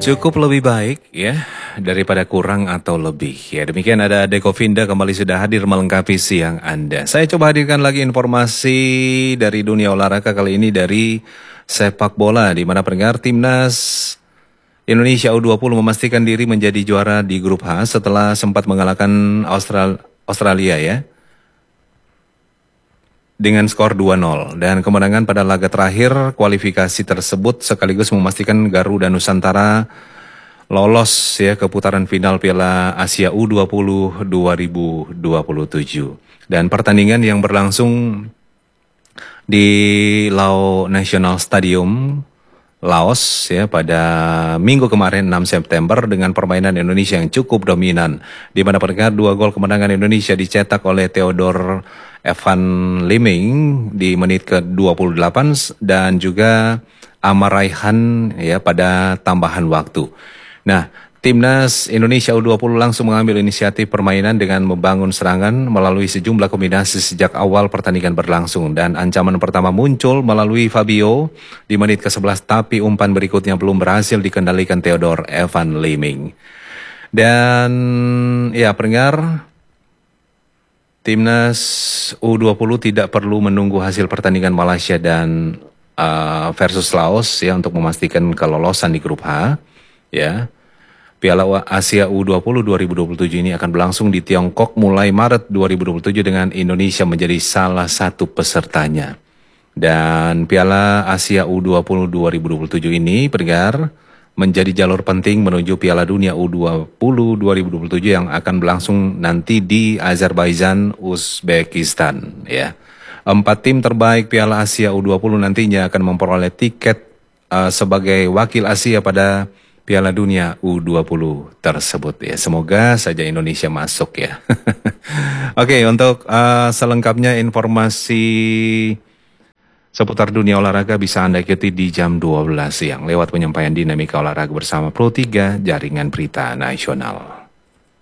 Cukup lebih baik ya daripada kurang atau lebih ya. Demikian ada Dekovinda kembali sudah hadir melengkapi siang Anda. Saya coba hadirkan lagi informasi dari dunia olahraga kali ini dari sepak bola di mana pendengar timnas Indonesia U20 memastikan diri menjadi juara di grup H setelah sempat mengalahkan Australia ya dengan skor 2-0 dan kemenangan pada laga terakhir kualifikasi tersebut sekaligus memastikan Garuda Nusantara lolos ya ke putaran final Piala Asia U20 2027. Dan pertandingan yang berlangsung di Lao National Stadium Laos ya pada minggu kemarin 6 September dengan permainan Indonesia yang cukup dominan di mana pendengar 2 gol kemenangan Indonesia dicetak oleh Theodor Evan Liming di menit ke-28 dan juga Amar Raihan ya pada tambahan waktu. Nah, timnas Indonesia U20 langsung mengambil inisiatif permainan dengan membangun serangan melalui sejumlah kombinasi sejak awal pertandingan berlangsung. Dan ancaman pertama muncul melalui Fabio di menit ke-11 tapi umpan berikutnya belum berhasil dikendalikan Theodor Evan Liming. Dan ya pendengar, timnas U20 tidak perlu menunggu hasil pertandingan Malaysia dan versus Laos ya untuk memastikan kelolosan di grup H. Ya, Piala Asia U20 2027 ini akan berlangsung di Tiongkok mulai Maret 2027 dengan Indonesia menjadi salah satu pesertanya. Dan Piala Asia U20 2027 ini, pendengar, menjadi jalur penting menuju Piala Dunia U20 2027 yang akan berlangsung nanti di Azerbaijan, Uzbekistan. Ya, 4 tim terbaik Piala Asia U20 nantinya akan memperoleh tiket sebagai wakil Asia pada Piala Dunia U20 tersebut ya. Semoga saja Indonesia masuk ya. Oke, untuk selengkapnya informasi seputar dunia olahraga bisa Anda ikuti di jam 12 siang lewat penyampaian dinamika olahraga bersama Pro 3 Jaringan Berita Nasional.